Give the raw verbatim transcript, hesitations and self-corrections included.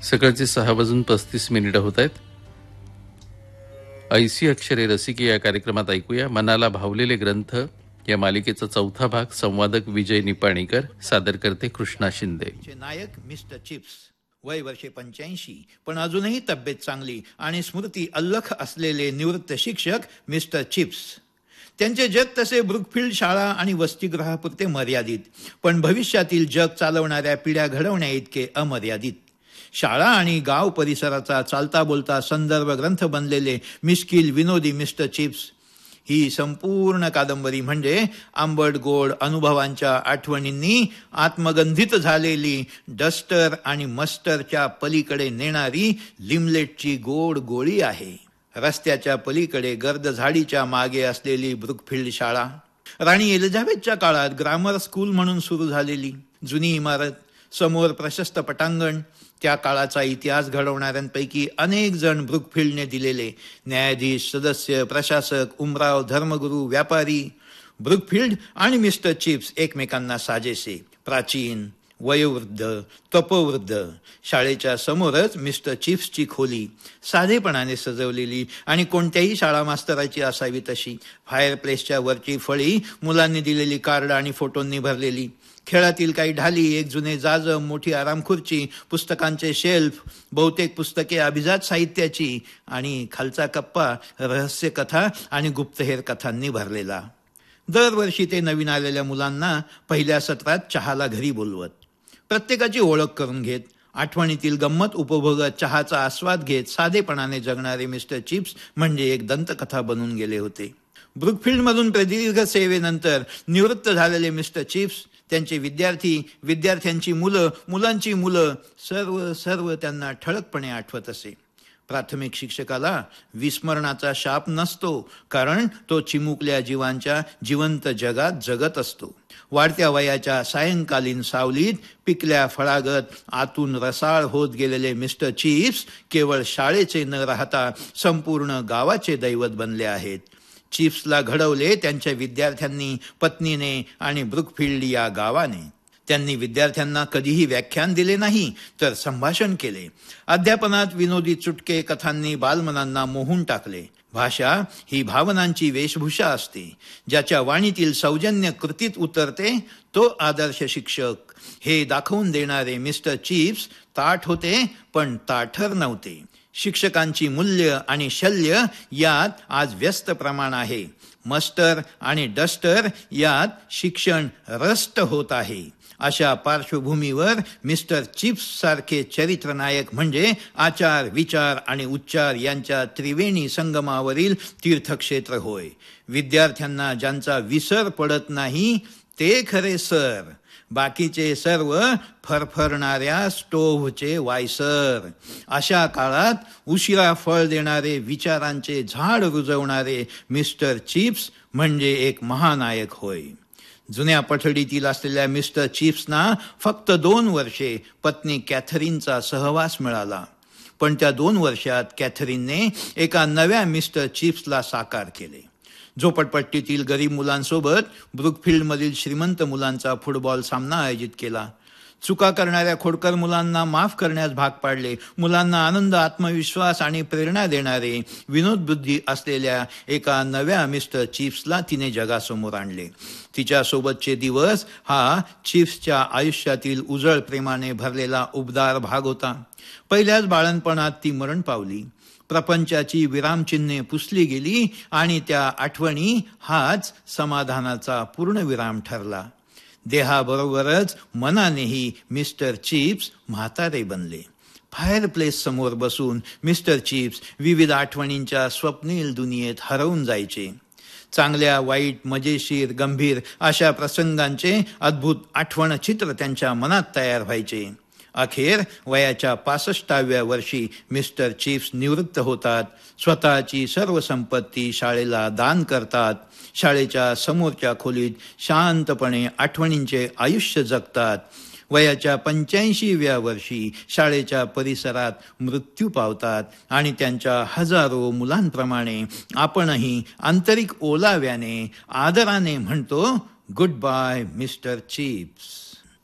सकाळचे सहा वाजून पस्तीस मिनिटं होत आहेत. ऐसी अक्षरे रसिके या कार्यक्रमात ऐकूया मनाला भावलेले ग्रंथ या मालिकेचा चौथा भाग. संवादक विजय निपाणीकर, सादर करते कृष्णा शिंदे. नायक मिस्टर चिप्स, वय वर्षे पंच्याऐंशी, पण अजूनही तब्येत चांगली आणि स्मृती अल्लख असलेले निवृत्त शिक्षक मिस्टर चिप्स. त्यांचे जग तसे ब्रुकफिल्ड शाळा आणि वसतिगृहापुरते मर्यादित, पण भविष्यातील जग चालवणाऱ्या पिढ्या घडवण्या इतके अमर्यादित. शाळा आणि गाव परिसराचा चालता बोलता संदर्भ ग्रंथ बनलेले मिश्किल विनोदी मिस्टर चिप्स ही संपूर्ण कादंबरी म्हणजे आंबट गोड अनुभवांच्या आठवणींनी आत्मगंधित झालेली, डस्टर आणि मस्टरच्या पलीकडे नेणारी लिमलेटची गोड गोळी आहे. रस्त्याच्या पलीकडे गर्द झाडीच्या मागे असलेली ब्रुकफिल्ड शाळा, राणी एलिझाबेथच्या काळात ग्रामर स्कूल म्हणून सुरू झालेली जुनी इमारत, समोर प्रशस्त पटांगण, त्या काळाचा इतिहास घडवणाऱ्यांपैकी अनेक जण ब्रुकफिल्डने दिलेले न्यायाधीश, सदस्य, प्रशासक, उमराव, धर्मगुरू, व्यापारी. ब्रुकफिल्ड आणि मिस्टर चिप्स एकमेकांना साजेसे, प्राचीन, वयोवृद्ध, तपोवृद्ध. शाळेच्या समोरच मिस्टर चिप्सची खोली, साधेपणाने सजवलेली आणि कोणत्याही शाळा मास्तराची असावी तशी. फायरप्लेसच्या वरची फळी मुलांनी दिलेली कार्ड आणि फोटोंनी भरलेली. खेळातील काही ढाली, एक जुने जाजम, मोठी आरामखुर्ची, पुस्तकांचे शेल्फ, बहुतेक पुस्तके अभिजात साहित्याची आणि खालचा कप्पा रहस्य कथा आणि गुप्तहेर कथांनी भरलेला. दरवर्षी ते नवीन आलेल्या मुलांना पहिल्या सत्रात चहाला घरी बोलवत, प्रत्येकाची ओळख करून घेत, आठवणीतील गंमत उपभोगत, चहाचा आस्वाद घेत साधेपणाने जगणारे मिस्टर चिप्स म्हणजे एक दंतकथा बनून गेले होते. ब्रुकफिल्डमधून प्रदीर्घ सेवेनंतर निवृत्त झालेले मिस्टर चिप्स, त्यांचे विद्यार्थी, विद्यार्थ्यांची मुलं, मुलांची मुलं, सर्व सर्व त्यांना ठळकपणे आठवत असे. प्राथमिक शिक्षकाला विस्मरणाचा शाप नसतो, कारण तो चिमुकल्या जीवांच्या जिवंत जगात जगत असतो. वाढत्या वयाच्या सायंकालीन सावलीत पिकल्या फळागत आतून रसाळ होत गेलेले मिस्टर चिप्स केवळ शाळेचे न राहता संपूर्ण गावाचे दैवत बनले आहेत. चिप्सला घडवले त्यांच्या विद्यार्थ्यांनी, पत्नीने आणि ब्रुकफिल्ड या गावाने. त्यांनी विद्यार्थ्यांना कधीही व्याख्यान दिले नाही, तर संभाषण केले. अध्यापनात विनोदी चुटके कथांनी बालमनांना मोहून टाकले. भाषा ही भावनांची वेशभूषा असते. ज्याच्या वाणीतील सौजन्य कृतीत उतरते तो आदर्श शिक्षक. हे दाखवून देणारे मिस्टर चिप्स ताठ होते, पण ताठर नव्हते. शिक्षकांची मूल्य आणि शल्य यात आज व्यस्त प्रमाण आहे. मस्टर आणि डस्टर यात शिक्षण रस्ट होत आहे. अशा पार्श्वभूमीवर मिस्टर चिप्स सारखे चरित्रनायक म्हणजे आचार, विचार आणि उच्चार यांच्या त्रिवेणी संगमावरील तीर्थक्षेत्र होय. विद्यार्थ्यांना ज्यांचा विसर पडत नाही ते खरे सर. बाकीचे सर्व फरफरणाऱ्या स्टोव्हचे वायसर. अशा काळात उशिरा फळ देणारे, विचारांचे झाड रुजवणारे मिस्टर चिप्स म्हणजे एक महानायक होय. जुन्या पठडीतील असलेल्या मिस्टर चिप्सना फक्त दोन वर्षे पत्नी कॅथरीनचा सहवास मिळाला, पण त्या दोन वर्षात कॅथरीनने एका नव्या मिस्टर चिप्सला साकार केले. झोपडपट्टीतील गरीब मुलांसोबत ब्रुकफिल्डमधील श्रीमंत मुलांचा फुटबॉल सामना आयोजित केला. चुका करणाऱ्या खोडकर मुलांना माफ करण्यास भाग पाडले. मुलांना आनंद, आत्मविश्वास आणि प्रेरणा देणारे विनोदबुद्धी असलेल्या एका नव्या मिस्टर चिप्सला तिने जगासमोर आणले. तिच्यासोबतचे दिवस हा चिप्सच्या आयुष्यातील उजळ प्रेमाने भरलेला उबदार भाग होता. पहिल्याच बाळणपणात ती मरण पावली. प्रपंचाची विरामचिन्हे पुसली गेली आणि त्या आठवणी हाच समाधानाचा पूर्ण विराम ठरला. देहाबरोबरच मनानेही मिस्टर चिप्स म्हातारे बनले. फायरप्लेस समोर बसून मिस्टर चिप्स विविध आठवणींच्या स्वप्नील दुनियेत हरवून जायचे. चांगल्या, वाईट, मजेशीर, गंभीर अशा प्रसंगांचे अद्भुत आठवण चित्र त्यांच्या मनात तयार व्हायचे. अखेर वयाच्या पासष्टाव्या वर्षी मिस्टर चिप्स निवृत्त होतात. स्वतःची सर्व संपत्ती शाळेला दान करतात. शाळेच्या समोरच्या खोलीत शांतपणे आठवणींचे आयुष्य जगतात. वयाच्या पंच्याऐंशीव्या वर्षी शाळेच्या परिसरात मृत्यू पावतात आणि त्यांच्या हजारो मुलांप्रमाणे आपणही आंतरिक ओलाव्याने, आदराने म्हणतो, गुड बाय मिस्टर चिप्स.